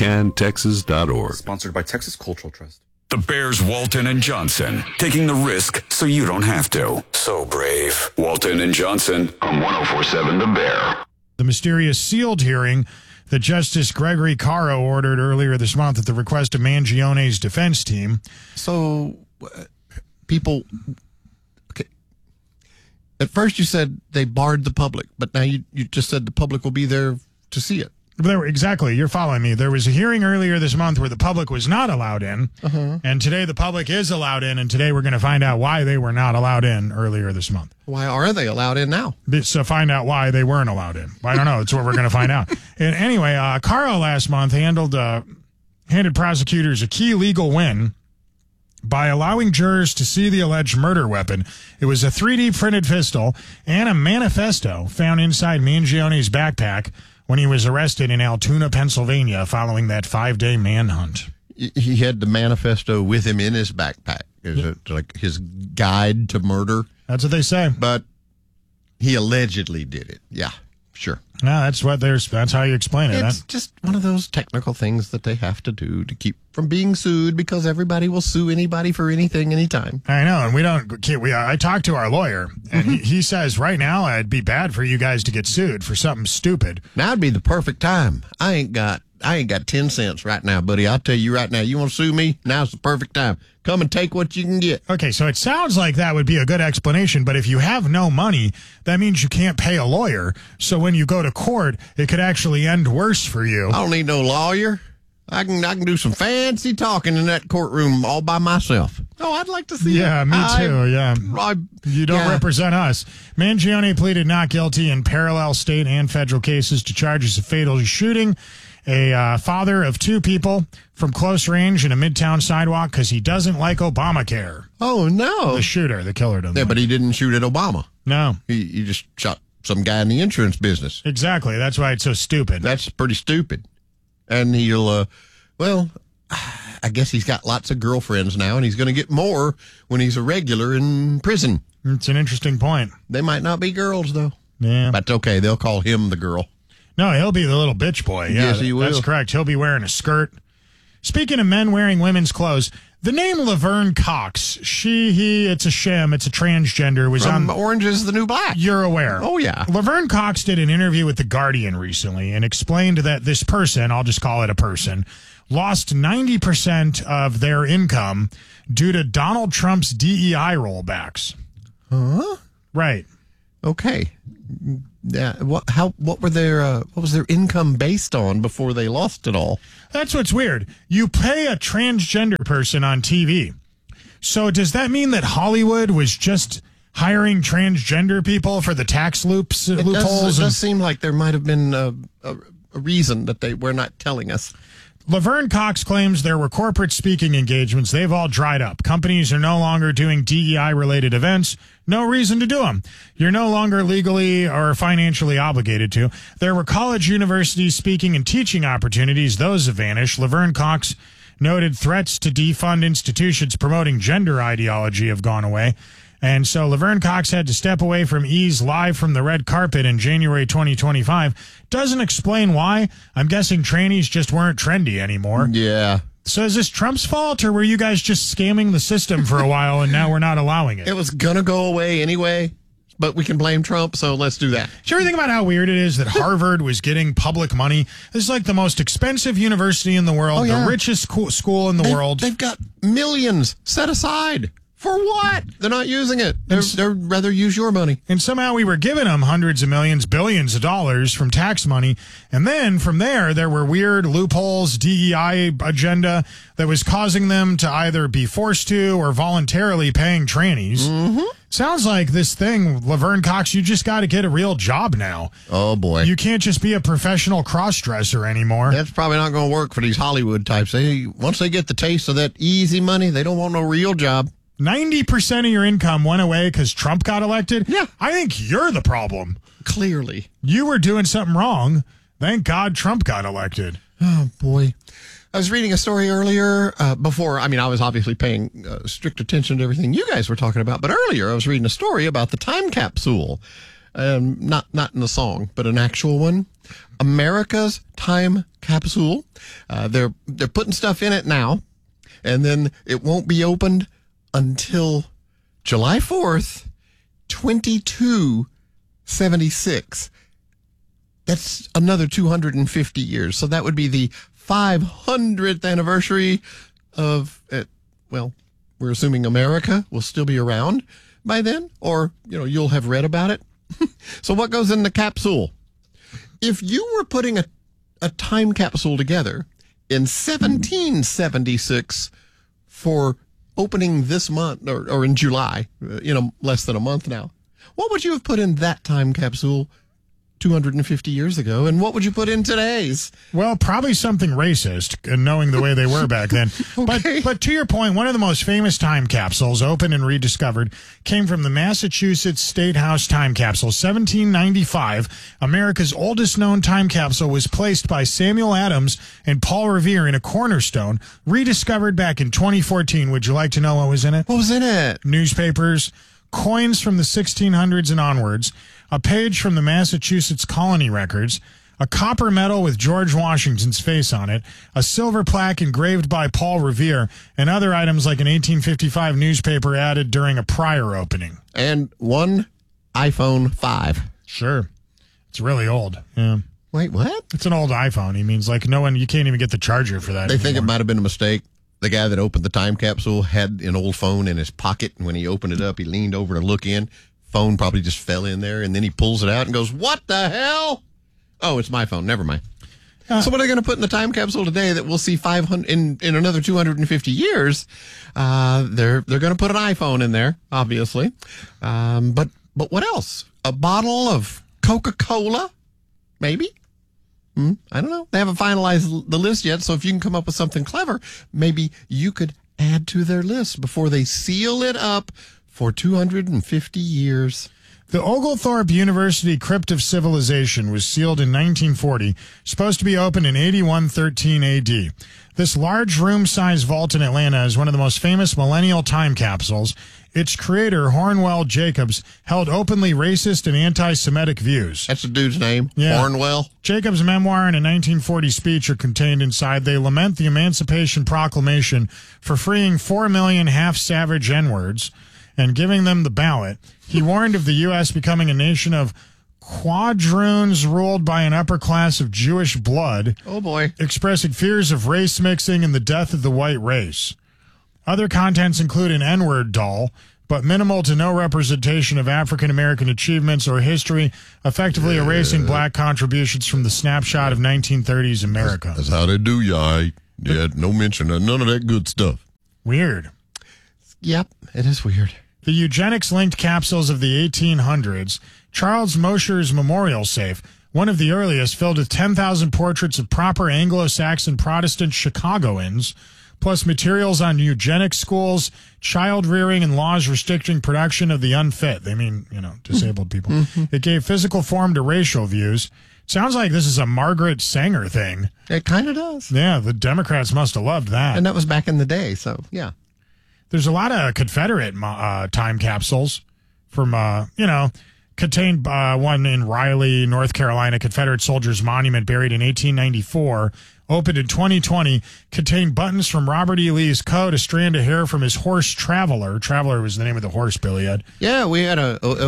wecantexas.org. Sponsored by Texas Cultural Trust. The Bears, Walton and Johnson, taking the risk so you don't have to. So brave. Walton and Johnson on 104.7 The Bear. The mysterious sealed hearing that Justice Gregory Caro ordered earlier this month at the request of Mangione's defense team. So, people... Okay. At first you said they barred the public, but now you just said the public will be there to see it. Exactly. You're following me. There was a hearing earlier this month where the public was not allowed in, and today the public is allowed in, and today we're going to find out why they were not allowed in earlier this month. Why are they allowed in now? So find out why they weren't allowed in. I don't know. It's what we're going to find out. And anyway, Caro last month handed prosecutors a key legal win by allowing jurors to see the alleged murder weapon. It was a 3D printed pistol and a manifesto found inside Mangione's backpack when he was arrested in Altoona, Pennsylvania, following that 5-day manhunt. He had the manifesto with him in his backpack. Is it like his guide to murder? That's what they say. But he allegedly did it. Yeah, sure. No, that's how you explain it. It's just one of those technical things that they have to do to keep from being sued, because everybody will sue anybody for anything, anytime. I know, and I talked to our lawyer, and he says right now it'd be bad for you guys to get sued for something stupid. Now would be the perfect time. I ain't got 10 cents right now, buddy. I'll tell you right now, you want to sue me? Now's the perfect time. Come and take what you can get. Okay, so it sounds like that would be a good explanation, but if you have no money, that means you can't pay a lawyer. So when you go to court, it could actually end worse for you. I don't need no lawyer. I can do some fancy talking in that courtroom all by myself. Oh, I'd like to see it. Yeah, me too, you don't represent us. Mangione pleaded not guilty in parallel state and federal cases to charges of fatal shooting a father of 2 people from close range in a Midtown sidewalk because he doesn't like Obamacare. Oh, no. The shooter, the killer doesn't. Yeah, but he didn't shoot at Obama. No. He just shot some guy in the insurance business. Exactly. That's why it's so stupid. That's pretty stupid. And he'll, I guess he's got lots of girlfriends now, and he's going to get more when he's a regular in prison. It's an interesting point. They might not be girls, though. Yeah. That's okay. They'll call him the girl. No, he'll be the little bitch boy. Yeah, yes, he will. That's correct. He'll be wearing a skirt. Speaking of men wearing women's clothes, the name Laverne Cox, it's a sham, it's a transgender, was From on Orange is the New Black. You're aware. Oh, yeah. Laverne Cox did an interview with The Guardian recently and explained that this person, I'll just call it a person, lost 90% of their income due to Donald Trump's DEI rollbacks. Huh? Right. Okay. Yeah. What was their income based on before they lost it all? That's what's weird. You pay a transgender person on TV. So does that mean that Hollywood was just hiring transgender people for the tax loopholes? It does seem like there might have been a reason that they were not telling us. Laverne Cox claims there were corporate speaking engagements. They've all dried up. Companies are no longer doing DEI-related events. No reason to do them. You're no longer legally or financially obligated to. There were college, universities, speaking, and teaching opportunities. Those have vanished. Laverne Cox noted threats to defund institutions promoting gender ideology have gone away. And so Laverne Cox had to step away from E's Live from the Red Carpet in January 2025. Doesn't explain why. I'm guessing trannies just weren't trendy anymore. Yeah. So is this Trump's fault, or were you guys just scamming the system for a while and now we're not allowing it? It was going to go away anyway, but we can blame Trump, so let's do that. Did you ever think about how weird it is that Harvard was getting public money? This is like the most expensive university in the world, the richest school in the world. They've got millions set aside. For what? They're not using it. They'd rather use your money. And somehow we were giving them hundreds of millions, billions of dollars from tax money. And then from there were weird loopholes, DEI agenda that was causing them to either be forced to or voluntarily paying trannies. Mm-hmm. Sounds like this thing, Laverne Cox, you just got to get a real job now. Oh, boy. You can't just be a professional cross-dresser anymore. That's probably not going to work for these Hollywood types. Once they get the taste of that easy money, they don't want no real job. 90% of your income went away because Trump got elected? Yeah. I think you're the problem. Clearly. You were doing something wrong. Thank God Trump got elected. Oh, boy. I was reading a story earlier before. I mean, I was obviously paying strict attention to everything you guys were talking about. But earlier, I was reading a story about the time capsule. not in the song, but an actual one. America's Time Capsule. They're putting stuff in it now, and then it won't be opened until July 4th, 2276. That's another 250 years. So that would be the 500th anniversary of, well, we're assuming America will still be around by then, or, you'll have read about it. So what goes in the capsule? If you were putting a time capsule together in 1776 for opening this month, or in July, less than a month now, what would you have put in that time capsule 250 years ago, and what would you put in today's? Well, probably something racist, knowing the way they were back then. Okay. But to your point, one of the most famous time capsules, opened and rediscovered, came from the Massachusetts State House time capsule. 1795, America's oldest known time capsule, was placed by Samuel Adams and Paul Revere in a cornerstone, rediscovered back in 2014. Would you like to know what was in it? What was in it? Newspapers, coins from the 1600s and onwards, a page from the Massachusetts colony records, a copper medal with George Washington's face on it, a silver plaque engraved by Paul Revere, and other items like an 1855 newspaper added during a prior opening. And one iPhone 5. Sure. It's really old. Yeah. Wait, what? It's an old iPhone. He means like you can't even get the charger for that They think it anymore. might have been a mistake. The guy that opened the time capsule had an old phone in his pocket, and when he opened it up, he leaned over to look in. Phone probably just fell in there, and then he pulls it out and goes, "What the hell? Oh, it's my phone. Never mind." So what are they going to put in the time capsule today that we'll see 500 in another 250 years? They're going to put an iPhone in there, obviously. But what else? A bottle of Coca-Cola, maybe? I don't know. They haven't finalized the list yet, so if you can come up with something clever, maybe you could add to their list before they seal it up for 250 years. The Oglethorpe University Crypt of Civilization was sealed in 1940, supposed to be opened in 8113 AD. This large room-sized vault in Atlanta is one of the most famous millennial time capsules. Its creator, Hornwell Jacobs, held openly racist and anti-Semitic views. That's the dude's name? Yeah. Hornwell? Jacobs' memoir and a 1940 speech are contained inside. They lament the Emancipation Proclamation for freeing 4 million half-savage N-words and giving them the ballot. He warned of the U.S. becoming a nation of quadroons ruled by an upper class of Jewish blood. Oh, boy. Expressing fears of race mixing and the death of the white race. Other contents include an N-word doll, but minimal to no representation of African-American achievements or history, effectively erasing black contributions from the snapshot of 1930s America. That's how they do, yeah. Yeah, no mention of none of that good stuff. Weird. Yep, it is weird. The eugenics-linked capsules of the 1800s, Charles Mosher's memorial safe, one of the earliest, filled with 10,000 portraits of proper Anglo-Saxon Protestant Chicagoans, plus materials on eugenics schools, child rearing, and laws restricting production of the unfit. They mean, disabled people. It gave physical form to racial views. Sounds like this is a Margaret Sanger thing. It kind of does. Yeah, the Democrats must have loved that. And that was back in the day, so, yeah. There's a lot of Confederate time capsules from, contained one in Raleigh, North Carolina, Confederate Soldiers Monument buried in 1894, opened in 2020, contained buttons from Robert E. Lee's coat, a strand of hair from his horse Traveler. Traveler was the name of the horse Billy had. Yeah, we had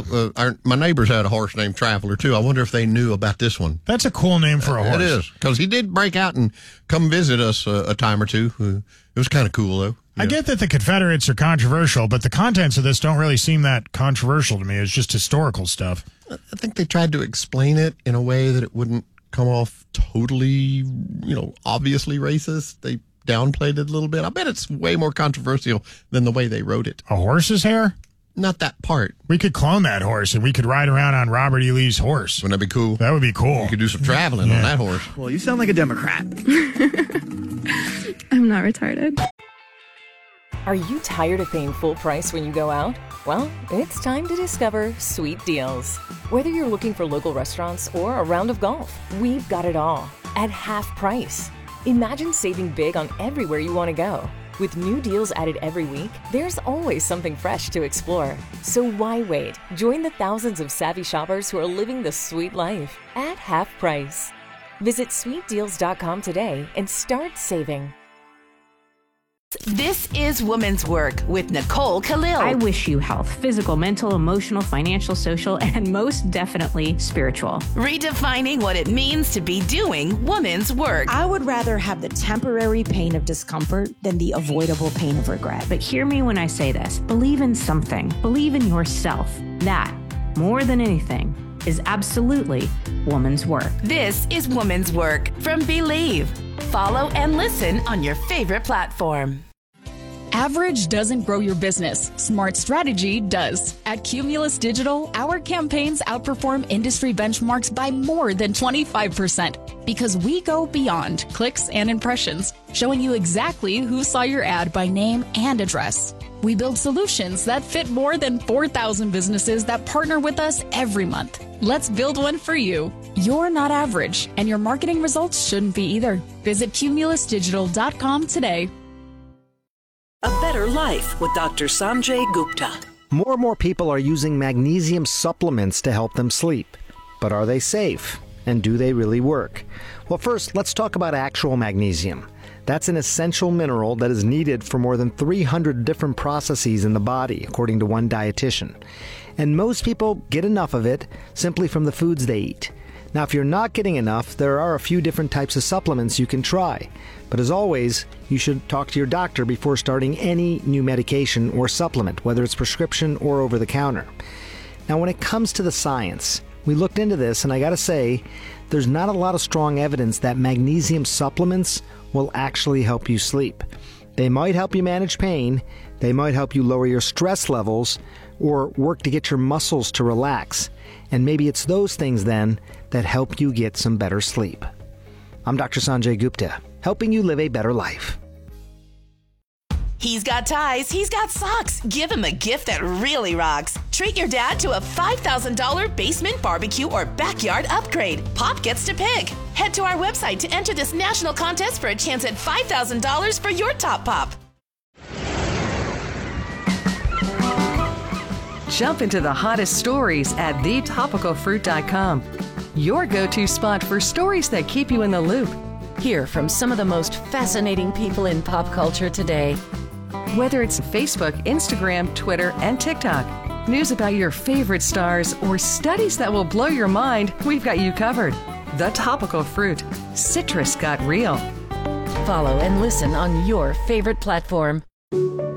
my neighbors had a horse named Traveler, too. I wonder if they knew about this one. That's a cool name for a horse. It is, because he did break out and come visit us a time or two. It was kind of cool, though. I get that the Confederates are controversial, but the contents of this don't really seem that controversial to me. It's just historical stuff. I think they tried to explain it in a way that it wouldn't come off totally, obviously racist. They downplayed it a little bit. I bet it's way more controversial than the way they wrote it. A horse's hair? Not that part. We could clone that horse, and we could ride around on Robert E. Lee's horse. Wouldn't that be cool? That would be cool. You could do some traveling on that horse. Well, you sound like a Democrat. I'm not retarded. Are you tired of paying full price when you go out? Well, it's time to discover Sweet Deals. Whether you're looking for local restaurants or a round of golf, we've got it all at half price. Imagine saving big on everywhere you want to go. With new deals added every week, there's always something fresh to explore. So why wait? Join the thousands of savvy shoppers who are living the sweet life at half price. Visit sweetdeals.com today and start saving. This is Woman's Work with Nicole Khalil. I wish you health, physical, mental, emotional, financial, social, and most definitely spiritual. Redefining what it means to be doing woman's work. I would rather have the temporary pain of discomfort than the avoidable pain of regret. But hear me when I say this. Believe in something. Believe in yourself. That, more than anything, is absolutely woman's work. This is Woman's Work from Believe. Follow and listen on your favorite platform. Average doesn't grow your business. Smart strategy does. At Cumulus Digital, our campaigns outperform industry benchmarks by more than 25% because we go beyond clicks and impressions, showing you exactly who saw your ad by name and address. We build solutions that fit more than 4,000 businesses that partner with us every month. Let's build one for you. You're not average, and your marketing results shouldn't be either. Visit cumulusdigital.com today. A Better Life with Dr. Sanjay Gupta. More and more people are using magnesium supplements to help them sleep. But are they safe? And do they really work? Well, first, let's talk about actual magnesium. That's an essential mineral that is needed for more than 300 different processes in the body, according to one dietitian. And most people get enough of it simply from the foods they eat. Now, if you're not getting enough, there are a few different types of supplements you can try. But as always, you should talk to your doctor before starting any new medication or supplement, whether it's prescription or over the counter. Now, when it comes to the science, we looked into this, and I gotta say, there's not a lot of strong evidence that magnesium supplements will actually help you sleep. They might help you manage pain, they might help you lower your stress levels, or work to get your muscles to relax. And maybe it's those things then that help you get some better sleep. I'm Dr. Sanjay Gupta, helping you live a better life. He's got ties, he's got socks. Give him a gift that really rocks. Treat your dad to a $5,000 basement barbecue or backyard upgrade. Pop gets to pick. Head to our website to enter this national contest for a chance at $5,000 for your top pop. Jump into the hottest stories at thetopicalfruit.com. Your go-to spot for stories that keep you in the loop. Hear from some of the most fascinating people in pop culture today. Whether it's Facebook, Instagram, Twitter, and TikTok, news about your favorite stars, or studies that will blow your mind, we've got you covered. The Topical Fruit. Citrus got real. Follow and listen on your favorite platform.